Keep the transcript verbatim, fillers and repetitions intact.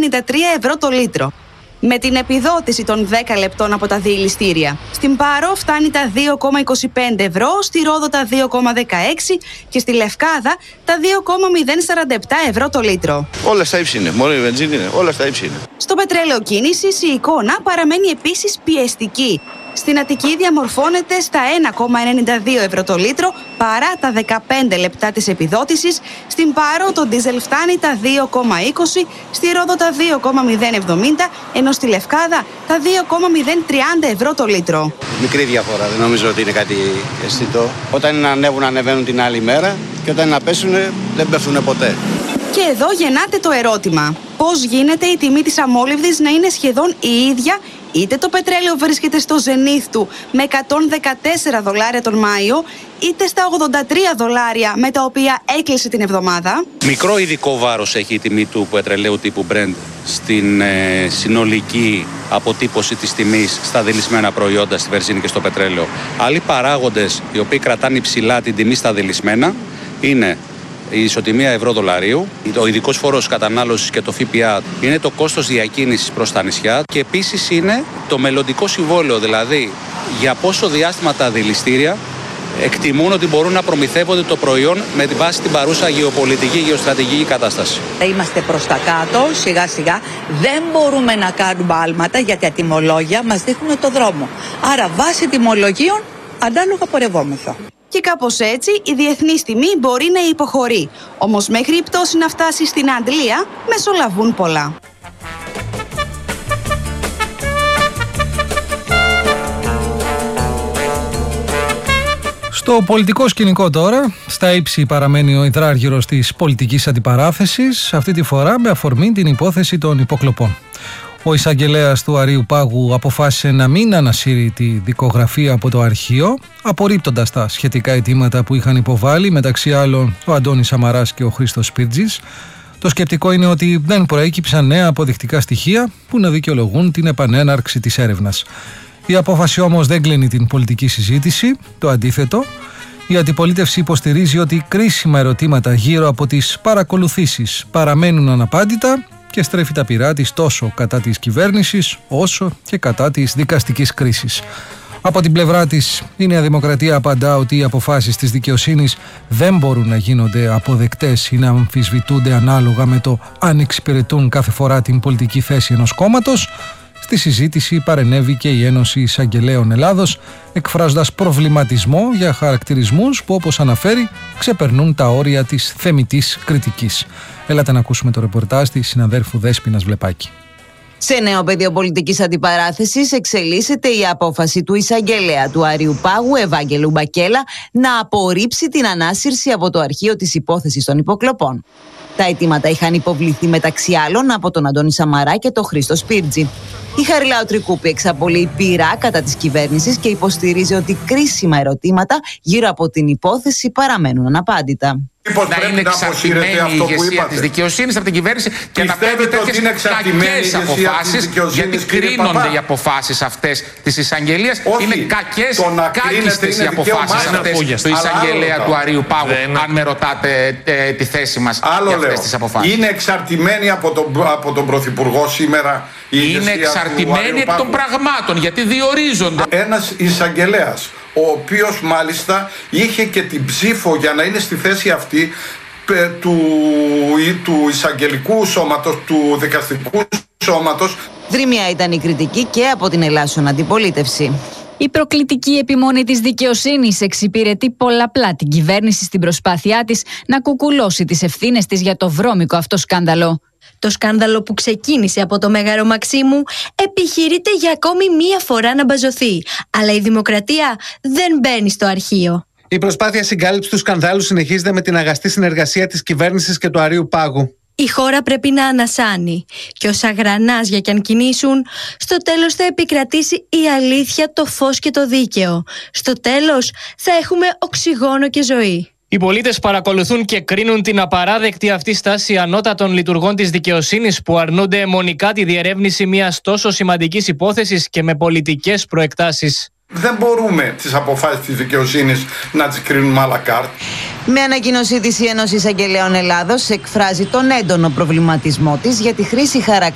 ενενήντα τρία ευρώ το λίτρο. Με την επιδότηση των δέκα λεπτών από τα διελιστήρια. Στην Πάρο φτάνει τα δύο κόμμα είκοσι πέντε ευρώ, στη Ρόδο τα δύο κόμμα δεκαέξι και στη Λευκάδα τα δύο κόμμα μηδέν σαράντα επτά ευρώ το λίτρο. Όλα στα ύψη είναι, μόνο η βενζίνη είναι, όλα στα ύψη είναι. Στο πετρέλαιο κίνησης η εικόνα παραμένει επίσης πιεστική. Στην Αττική διαμορφώνεται στα ένα κόμμα ενενήντα δύο ευρώ το λίτρο παρά τα δεκαπέντε λεπτά της επιδότησης. Στην Πάρο το ντίζελ φτάνει τα δύο κόμμα είκοσι, στη Ρόδο τα δύο κόμμα μηδέν εβδομήντα, ενώ στη Λευκάδα τα δύο κόμμα μηδέν τριάντα ευρώ το λίτρο. Μικρή διαφορά, δεν νομίζω ότι είναι κάτι αισθητό. Όταν είναι να ανέβουν, ανεβαίνουν την άλλη μέρα και όταν είναι να πέσουν, δεν πέφτουν ποτέ. Και εδώ γεννάται το ερώτημα. Πώς γίνεται η τιμή της αμόλυβδης να είναι σχεδόν η ίδια, είτε το πετρέλαιο βρίσκεται στο ζενήθ του με εκατόν δεκατέσσερα δολάρια τον Μάιο, είτε στα ογδόντα τρία δολάρια με τα οποία έκλεισε την εβδομάδα. Μικρό ειδικό βάρος έχει η τιμή του πετρελαίου τύπου Brent στην ε, συνολική αποτύπωση της τιμής στα δελισμένα προϊόντα, στη βενζίνη και στο πετρέλαιο. Άλλοι παράγοντες οι οποίοι κρατάνε υψηλά την τιμή στα δελισμένα είναι η ισοτιμία ευρώ-δολαρίου, ο ειδικός φόρος κατανάλωσης και το ΦΠΑ, είναι το κόστος διακίνησης προς τα νησιά και επίσης είναι το μελλοντικό συμβόλαιο, δηλαδή για πόσο διάστημα τα δηληστήρια εκτιμούν ότι μπορούν να προμηθεύονται το προϊόν με τη βάση την παρούσα γεωπολιτική, γεωστρατηγική κατάσταση. Είμαστε προς τα κάτω, σιγά σιγά, δεν μπορούμε να κάνουμε άλματα γιατί τα τιμολόγια μας δείχνουν το δρόμο. Άρα βάσει τιμολογίων ανάλογα πορευόμεθα. Και κάπως έτσι η διεθνής τιμή μπορεί να υποχωρεί. Όμως μέχρι η πτώση να φτάσει στην Αντλία μεσολαβούν πολλά. Στο πολιτικό σκηνικό τώρα, στα ύψη παραμένει ο υδράργυρος της πολιτικής αντιπαράθεσης, αυτή τη φορά με αφορμή την υπόθεση των υποκλοπών. Ο εισαγγελέας του Αρείου Πάγου αποφάσισε να μην ανασύρει τη δικογραφία από το αρχείο, απορρίπτοντας τα σχετικά αιτήματα που είχαν υποβάλει, μεταξύ άλλων ο Αντώνης Σαμαράς και ο Χρήστος Σπίρτζης. Το σκεπτικό είναι ότι δεν προέκυψαν νέα αποδεικτικά στοιχεία που να δικαιολογούν την επανέναρξη της έρευνας. Η απόφαση όμως δεν κλείνει την πολιτική συζήτηση, το αντίθετο. Η αντιπολίτευση υποστηρίζει ότι κρίσιμα ερωτήματα γύρω από τις παρακολουθήσεις παραμένουν αναπάντητα και στρέφει τα πυρά της τόσο κατά της κυβέρνησης όσο και κατά της δικαστικής κρίσης. Από την πλευρά της, η Νέα Δημοκρατία απαντά ότι οι αποφάσεις της δικαιοσύνης δεν μπορούν να γίνονται αποδεκτές ή να αμφισβητούνται ανάλογα με το αν εξυπηρετούν κάθε φορά την πολιτική θέση ενός κόμματος. Στη συζήτηση παρενέβη και η Ένωση Εισαγγελέων Ελλάδος, εκφράζοντας προβληματισμό για χαρακτηρισμούς που, όπως αναφέρει, ξεπερνούν τα όρια της θεμιτής κριτικής. Έλατε να ακούσουμε το ρεπορτάζ της συναδέρφου Δέσποινας Βλεπάκη. Σε νέο πεδίο πολιτικής αντιπαράθεσης εξελίσσεται η απόφαση του εισαγγελέα του Αρείου Πάγου, Ευάγγελου Μπακέλα, να απορρίψει την ανάσυρση από το αρχείο της υπόθεσης των υποκλοπών. Τα αιτήματα είχαν υποβληθεί μεταξύ άλλων από τον Αντώνη Σαμαρά και τον Χρήστο Σπίρτζη. Η Χαριλάου Τρικούπη εξαπολύει πειρά κατά της κυβέρνησης και υποστηρίζει ότι κρίσιμα ερωτήματα γύρω από την υπόθεση παραμένουν αναπάντητα. Μήπως να είναι εξαρτημένη η ηγεσία της δικαιοσύνης από την κυβέρνηση και να παίρνει τέτοιες κακές αποφάσεις, γιατί κρίνονται οι αποφάσεις αυτές της εισαγγελίας. Είναι κακές, κάκιστες οι αποφάσεις αυτές του εισαγγελέα του Αρείου Πάγου, αν με ρωτάτε ε, τη θέση μας για αυτές τις αποφάσεις. Είναι εξαρτημένη από τον, από τον Πρωθυπουργό σήμερα η ηγεσία. Είναι εξαρτημένη από των πραγμάτων, γιατί διορίζονται. Ένας εισαγγελέας, ο οποίος μάλιστα είχε και την ψήφο για να είναι στη θέση αυτή του, του εισαγγελικού σώματος, του δικαστικού σώματος. Δρυμία ήταν η κριτική και από την ελάσσον αντιπολίτευση. Η προκλητική επιμονή της δικαιοσύνης εξυπηρετεί πολλαπλά την κυβέρνηση στην προσπάθειά της να κουκουλώσει τις ευθύνες της για το βρώμικο αυτό σκάνδαλο. Το σκάνδαλο που ξεκίνησε από το Μέγαρο Μαξίμου επιχειρείται για ακόμη μία φορά να μπαζωθεί. Αλλά η δημοκρατία δεν μπαίνει στο αρχείο. Η προσπάθεια συγκάλυψης του σκανδάλου συνεχίζεται με την αγαστή συνεργασία της κυβέρνησης και του Αρείου Πάγου. Η χώρα πρέπει να ανασάνει και όσα γρανάζια κι αν κινήσουν, στο τέλος θα επικρατήσει η αλήθεια, το φως και το δίκαιο. Στο τέλος θα έχουμε οξυγόνο και ζωή. Οι πολίτες παρακολουθούν και κρίνουν την απαράδεκτη αυτή στάση ανώτατων λειτουργών της δικαιοσύνης που αρνούνται αιμονικά τη διερεύνηση μιας τόσο σημαντικής υπόθεσης και με πολιτικές προεκτάσεις. Δεν μπορούμε τις αποφάσεις της δικαιοσύνης να τις κρίνουμε à la carte. Με ανακοίνωσή της η Ένωση Εισαγγελέων Ελλάδος εκφράζει τον έντονο προβληματισμό της για τη χρήση χαρακτήρων